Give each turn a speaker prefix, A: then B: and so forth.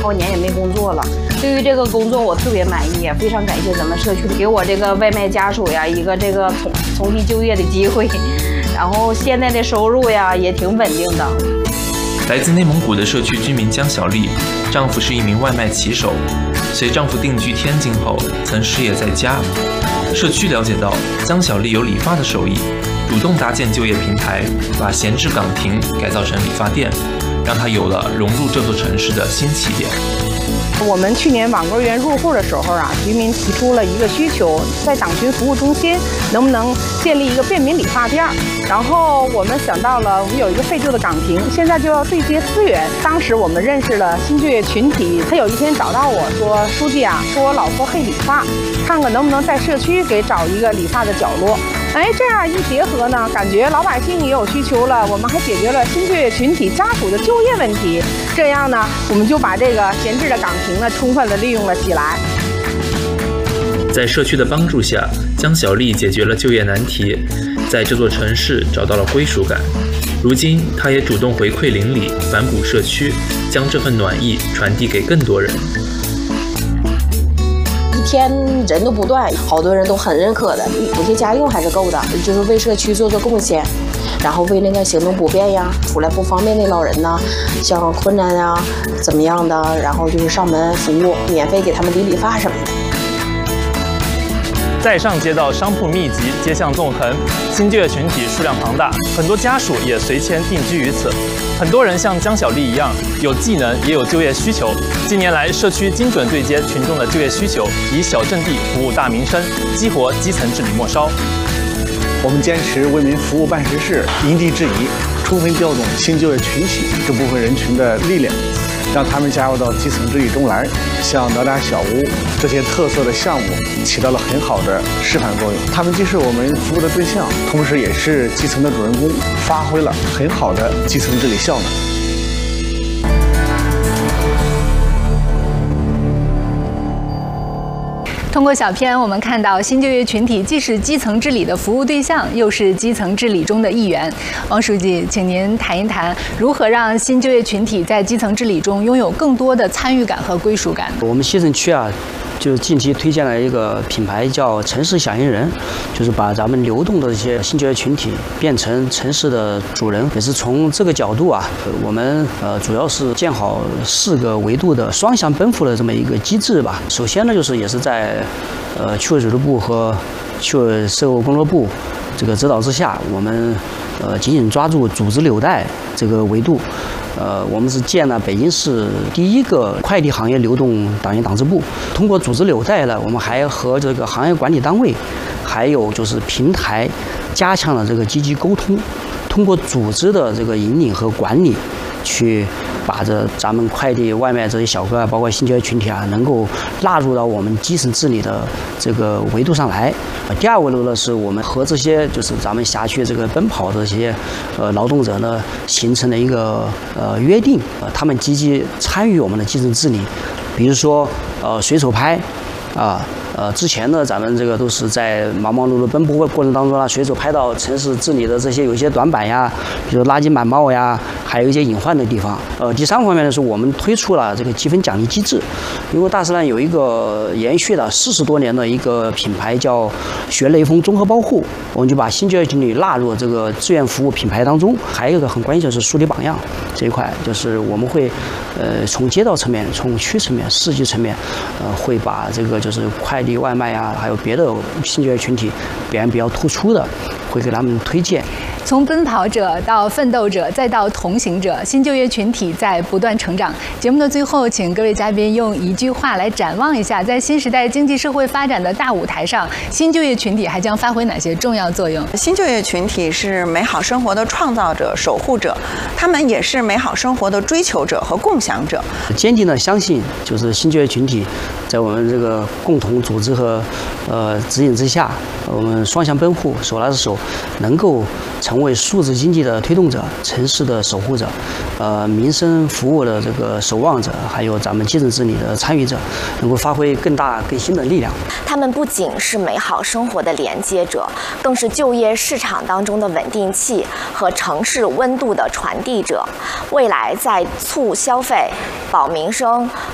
A: 好几年也没工作了。对于这个工作我特别满意，非常感谢咱们社区给我这个外卖家属呀一个这个重新就业的机会，然后现在的收入呀也挺稳定的。
B: 来自内蒙古的社区居民江小丽，丈夫是一名外卖骑手，随丈夫定居天津后，曾失业在家。社区了解到江小丽有理发的手艺，主动搭建就业平台，把闲置岗亭改造成理发店，让她有了融入这座城市的新起点。
C: 我们去年网购员入户的时候啊，居民提出了一个需求，在党群服务中心能不能建立一个便民理发店？然后我们想到了，我们有一个废旧的岗亭，现在就要对接资源。当时我们认识了新就业群体，他有一天找到我说：“书记啊，说我老婆会理发，看看能不能在社区给找一个理发的角落。”哎，这样一结合呢，感觉老百姓也有需求了，我们还解决了新就业群体家属的就业问题。这样呢，我们就把这个闲置的岗亭呢，充分的利用了起来。
B: 在社区的帮助下，江小丽解决了就业难题，在这座城市找到了归属感。如今，她也主动回馈邻里，反哺社区，将这份暖意传递给更多人。
D: 一天人都不断，好多人都很认可的，补贴家用还是够的，就是为社区做贡献。然后为那个行动不便呀、出来不方便的老人呐，像困难呀怎么样的，然后就是上门服务，免费给他们理发什么的。
E: 在上街道商铺密集，街巷纵横，新就业群体数量庞大，很多家属也随迁定居于此。很多人像江小丽一样，有技能也有就业需求。近年来，社区精准对接群众的就业需求，以小阵地服务大民生，激活基层治理末梢。
F: 我们坚持为民服务办实事，因地制宜，充分调动新就业群体这部分人群的力量，让他们加入到基层治理中来。像哪吒小屋这些特色的项目起到了很好的示范作用。他们既是我们服务的对象，同时也是基层的主人公，发挥了很好的基层治理效能。
G: 通过小片，我们看到新就业群体既是基层治理的服务对象，又是基层治理中的一员。王书记，请您谈一谈如何让新就业群体在基层治理中拥有更多的参与感和归属感。
H: 我们西城区啊，就近期推荐了一个品牌叫城市响应人，就是把咱们流动的这些新就业群体变成城市的主人。也是从这个角度啊，我们主要是建好4个维度的双向奔赴的这么一个机制吧。首先呢，就是也是在区委指导部和区委社会工作部这个指导之下，我们紧紧抓住组织纽带这个维度。我们是建了北京市第一个快递行业流动党员党支部。通过组织纽带呢，我们还和这个行业管理单位，还有就是平台，加强了这个积极沟通。通过组织的这个引领和管理，去把咱们快递外卖这些小哥啊，包括新就业群体啊，能够纳入到我们基层治理的这个维度上来。第二维度呢，是我们和这些就是咱们辖区这个奔跑的这些劳动者呢，形成了一个约定，他们积极参与我们的基层治理，比如说随手拍啊。之前呢，咱们这个都是在忙忙碌碌奔波过程当中呢，随手拍到城市治理的这些有一些短板呀，比如垃圾满帽呀，还有一些隐患的地方。第3方面呢，是我们推出了这个积分奖励机制。因为大石栏有一个延续了40多年的一个品牌叫学雷锋综合保护，我们就把新就业群体纳入这个志愿服务品牌当中。还有一个很关键就是树立榜样这一块，就是我们会从街道层面、从区层面、市级层面，会把这个就是快递外卖啊，还有别的新就业群体表现比较突出的，会给他们推荐。
G: 从奔跑者到奋斗者，再到同行者，新就业群体在不断成长。节目的最后，请各位嘉宾用一句话来展望一下，在新时代经济社会发展的大舞台上，新就业群体还将发挥哪些重要作用？
I: 新就业群体是美好生活的创造者、守护者，他们也是美好生活的追求者和共享者。
H: 坚定的相信，就是新就业群体在我们这个共同组织和指引之下，我们双向奔赴，手拉着手，能够成为数字经济的推动者、城市的守护者、民生服务的这个守望者，还有咱们基层治理的参与者，能够发挥更大更新的力量。
J: 他们不仅是美好生活的连接者，更是就业市场当中的稳定器和城市温度的传递者。未来在促消费、保民生、